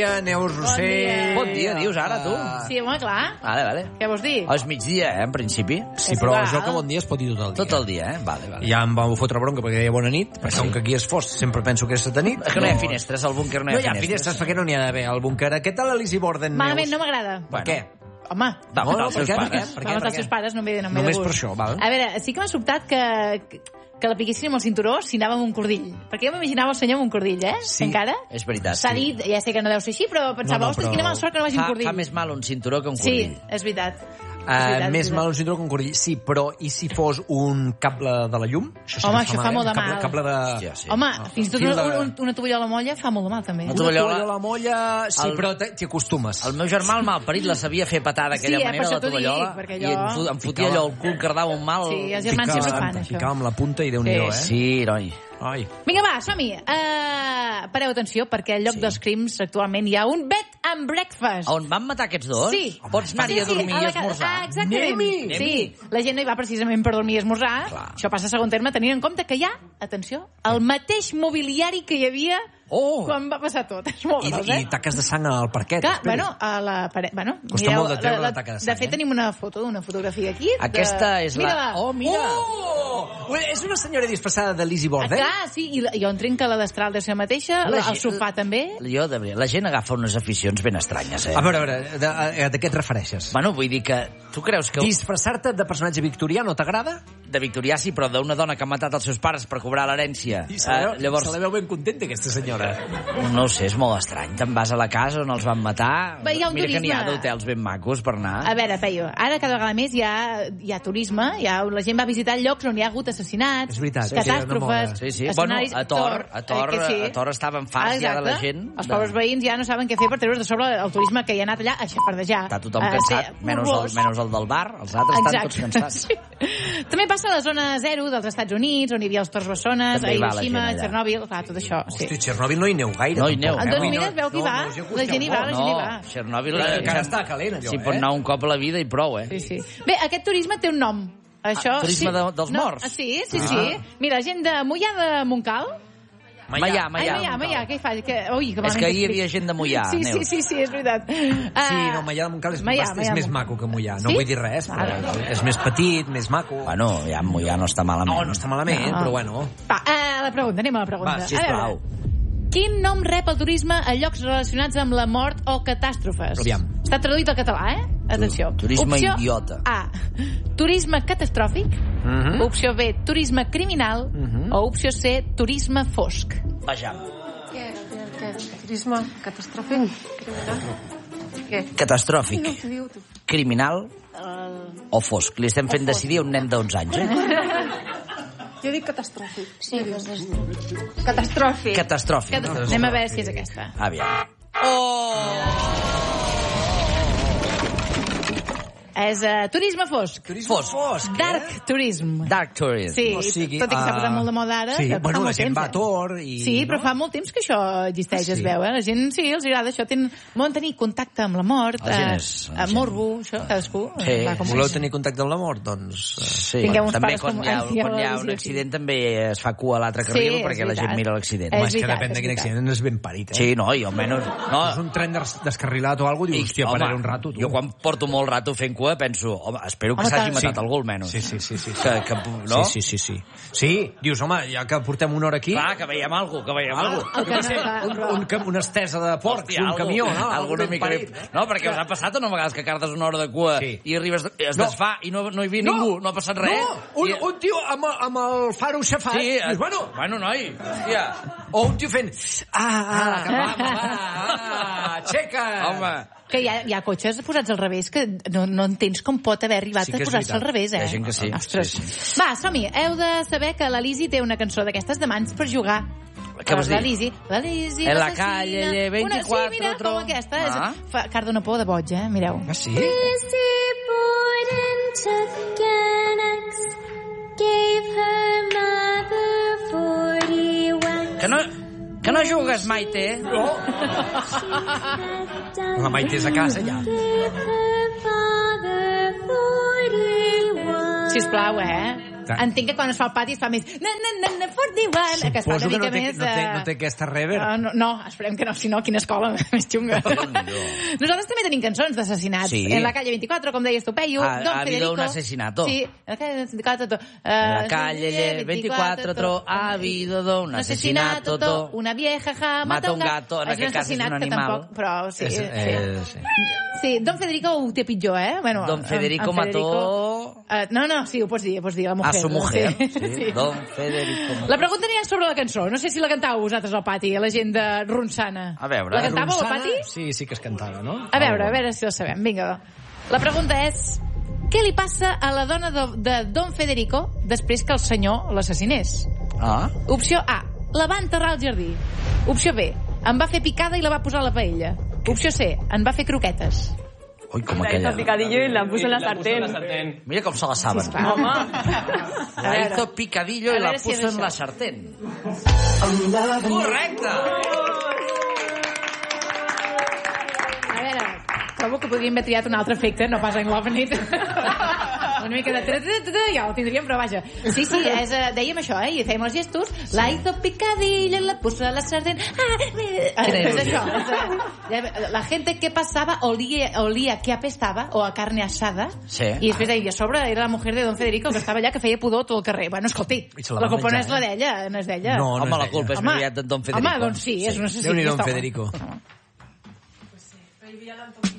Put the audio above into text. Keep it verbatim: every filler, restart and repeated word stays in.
Neus Rossell. Bon dia, dius ara, tu? Sí, home, clar. Vale, vale. Què vols dir? És migdia, eh, en principi. Sí, però això que bon dia es pot dir tot el dia. Tot el dia, eh? Vale, vale. Ja em vau fotre bronca perquè deia bona nit, perquè com que aquí és fosc sempre penso que és de nit. És que no hi ha finestres, al búnquer no hi ha No hi ha finestres. finestres perquè no n'hi ha d'haver al búnquer. Què tal l'Elisi Borden, Neus? Malament, no m'agrada. Per què? Home, Va No, matar no, els per seus què, per pares. què? Per vamos per als què? seus pares, no em ve, no em ve Només de per gust. això, val? A veure, sí que m'ha sobtat que, que la piquessin amb el cinturó si anava amb un cordill. Perquè jo m'imaginava el senyor amb un cordill, eh? Sí. Encara. És veritat, S'ha sí. dit, ja sé que no deu ser així, però pensava, No, no, ostres, però- quina mala sort que no vagi Fa, un cordill. fa més mal un cinturó que un Sí, cordill. és veritat. Uh, És veritat, més és mal un veritat. cinturó que un cordill. Sí, però i si fos un cable de la llum? Això sí Home, que això fa mal, molt eh? de Cable, mal. cable de... Hòstia, sí. Home, fins i tot Fil una, de- una, una tovallola molla fa molt de mal, també. Una Una tovallola- tovallola molla... Sí, El- però te- t'hi acostumes. El meu germà, el malparit, la sabia fer petar d'aquella Sí, eh, manera, per la això t'ho dic, tovallola, perquè i jo- em, fot, em fotia Ficava- allò el cul, cardava un mal... Sí, els germans sempre fan, això. Ficava amb la punta i Déu-n'hi-do, eh? Sí, noi. Ai. Vinga, va, som-hi. Uh, pareu atenció, perquè al lloc Sí. dels crims actualment hi ha un bed and breakfast. On van matar aquests dos? Sí. Pots anar-hi a dormir a i la ca- esmorzar? Ah, exactament. Anem-hi. Sí, la gent no hi va precisament per dormir i esmorzar. Clar. Això passa a segon terme, tenint en compte que hi ha, atenció, el mateix mobiliari que hi havia Oh! quan va passar tot. És molt I, gros, I eh? taques de sang al parquet. Que, espera. bueno, a la paret... Bueno, Costa molt de treure una taca de sang, De fet, eh? tenim una foto, una fotografia aquí. Aquesta de... és la... Mira-la. Oh, mira! Oh! Ui, és una senyora disfressada de Lizzie Ah, Borden? clar, sí, i la, jo entenc que la destral de ser mateixa, La la, el gent- sofà també. Jo, de veritat, la gent agafa unes aficions ben estranyes, eh? A veure, a veure, de, a, de què et refereixes? Bueno, vull dir que... Tu creus que... Disfressar-te de personatge victorià no t'agrada? De victorià sí, però d'una dona que ha matat els seus pares per cobrar l'herència. I se la, veu, Eh, llavors, se la veu ben contenta, aquesta senyora. no ho sé, és molt estrany. Te'n vas a la casa on els van matar... Bé, hi ha un Mira que n'hi ha turisme. d'hotels ben macos per anar. A veure, Peyu, ara cada vegada més hi ha, hi ha turisme, hi ha, la gent va visitar llocs on hi ha hagut assassinats, És veritat, sí, sí, una catàstrofes, moda. Sí, sí. Bueno, escenaris... a Tor, a Tor, eh, que sí. a Tor estaven farts Ah, ja de la exacte. gent. Els de- pobres veïns ja no saben què fer per treure's de sobre el turisme que hi ha anat allà a xafardejar. Està tothom a cansat, ser menys el, morbós. menys el del bar. Els altres estan tots cansats. Sí. També passa a la zona zero dels Estats Units, on hi havia els torns bessones, a També hi va la Hiroshima, gent allà. Chernobyl, clar, tot això. Sí. Hosti, Txernòbil no hi neu gaire. No hi neu. tampoc, Doncs eh? mira, es veu que hi No, va, no us hi la acosteu gent hi va, molt. la gent hi va. No, Chernobyl... Clar, eh, encara està calent, allò, S'hi pot eh? anar un cop a la vida i prou, eh? Sí, sí. Bé, aquest turisme té un nom. Això, Ah, turisme sí. de- dels no, morts? Sí, sí, Ah. sí. Mira, gent de Mollà de Montcal. Maià, Ai, Maià. Maià, Maià, què hi fa? Que, ui, que És que ahir hi havia gent de Mollà, sí, sí, Neus. sí, sí, és veritat. Sí, no, Maià de Montcal és, Maià, bast- Maià és de més Montcal. maco que Mollà. No Sí? vull dir res, però Vale. és més petit, més maco. Bueno, ja Mollà no està malament. No, no està malament, No. però bueno. Va, a la pregunta, anem a la pregunta. Va, A Sisplau. veure, quin nom rep el turisme a llocs relacionats amb la mort o catàstrofes? Aviam. Està traduït al català, eh? Atenció. Turisme Opció idiota. A. Turisme catastròfic. Mhm. Opció B. Turisme criminal. Mhm. O opció C. Turisme fosc. Vejam. Què? Què? Turisme catastròfic? Què? Catastròfic. No, què diu tu? Criminal o fosc. Li estem fent decidir a un nen d'onze anys, eh? Jo dic catastròfic. Sí, catastròfic. Catastròfic. Cat- Anem a veure si és aquesta. Aviam. Oh! És uh, turisme fosc. Turisme Fosc. fosc, Dark eh? tourism. Dark tourism. Sí, O sigui, tot i que està ah, posant molt de moda ara. sí, que fa bueno, la molt gent temps, va a eh? Tor i... Sí, però no? fa molt temps que això existeix, Ah, sí? es veu, eh? La gent, sí, els agrada això. Ten, volen tenir contacte amb la mort, La gent eh, és- la eh, gent- morbo, això, cadascú. eh, Sí. va com Voleu és. tenir contacte amb la mort? Doncs... eh, Sí, Tingueu uns també pares quan com- hi ha, Ai, quan hi ha ja, un sí, accident també es fa cua a l'altre carril Sí, és perquè la gent veritat. mira l'accident. Home, És és que veritat, depèn de és quin veritat. accident és ben parit, eh? Sí, no, i almenys... No, És un tren des- descarrilat o alguna cosa, dius, hòstia, home, pararé un rato, tu. Jo quan porto molt rato fent cua penso, home, espero que Home, s'hagi tant. matat Sí. algú almenys. Sí, sí, sí, sí. Que, que, no? Sí, sí, sí, sí. Sí, dius, home, ja que portem una hora aquí... Clar, que veiem alguna que veiem Ah, alguna El que jo què sé, no, clar, un, però- un, cam- una estesa de porcs, Hòstia, un algú- camió, no? Algú Algú una ben mica... parit. No, perquè us ha passat o no a vegades que cardes una hora de cua Sí. i arribes, es No. desfà i no, no hi havia ningú, no ha passat res. No, un, I... un tio amb, amb el faro xafat. Sí, Dius, bueno, bueno, noi, hòstia. o un tio fent... Ah, ah, que va, va, ah, aixeca. Home, Que hi ha, hi ha cotxes posats al revés que no, no entens com pot haver arribat Sí a que és posar-se al veritat. revés, eh? Hi ha gent que sí, Ostres. sí, sí. Va, som-hi. Heu de saber que la Lizzy té una cançó d'aquestes de mans per jugar. Què vols La dir? Lizzy, la Lizzy, En la l'assassina. calle veinticuatro, Una, sí, mira, tro- com aquesta. Ah. És, fa, car dona por de boig, eh? Mireu. Ah, sí? Lizzie Borden took an axe, gave her mother forty-one. Que no, que no jugues, Maite? No. La Maite és a casa, ja. Gave her father forty-one. Sisplau, eh? entenc que quan es fa al pati es fa més... Na, na, na, na, forty-one, que es fa una Suposo que mica no té, més... no, té, eh, no té aquesta rever. Uh, no, no, esperem que no, si no, quina escola més xunga. Nosaltres també tenim cançons d'assassinats. Sí. En la calle veinticuatro, com deies tu, Peyu, Ha- Don ha habido Federico... un asesinato. Sí, en la calle veinticuatro... Uh, En la calle veinticuatro tro, ha habido do, un asesinato, to, una vieja ja, mata un gato, en és aquest cas és assassinat un que animal. Tampoc, però sí, És, sí. eh, sí. Sí, Don Federico ho té pitjor, eh? Bueno, Don en- Federico en mató... Uh, no, no, sí, ho pots dir, ho pots dir, la mujer. A su mujer. Sí. Sí. Don Federico mató... La pregunta anirà sobre la cançó. No sé si la cantàveu vosaltres al pati, la gent de Ronçana. A veure, La cantàveu al Ronçana, pati? Sí, sí que es cantava, no? A veure, a veure si la sabem. Vinga. La pregunta és... Què li passa a la dona de, de Don Federico després que el senyor l'assassinés? Ah, Opció A. La va enterrar al jardí. Opció B. En va fer picada i la va posar a la paella. Opció C. En va fer croquetes. ui, com La hizo aquella. picadillo y la puso en la sartén. Mira com se la saben. Home. La hizo picadillo A y la veure si és puso en això. la sartén. Correcte! A veure, trobo que podríem haver triat un altre efecte, no pas en Love It. Una mica de... tra- tra- tra- Ja ho tindríem, però vaja. Sí, sí, és, eh, dèiem això, eh? I fèiem els gestos. La hizo picadillo, la puso a la sartén. Ah, eh, és això. És, eh, la gente que passava olía, olía que apestava, o a carne asada. Sí. I després ahí a sobre era la mujer de Don Federico, que estava allà, que feia pudor tot el carrer. Bueno, escolti, I se la la va culpa no és menjar, la d'ella, no és d'ella. No, no Home, és la d'ella. culpa és Home, més aviat de Don Federico. Home, doncs sí, és un assassí. Déu-n'hi-do, ja està. Federico. Home.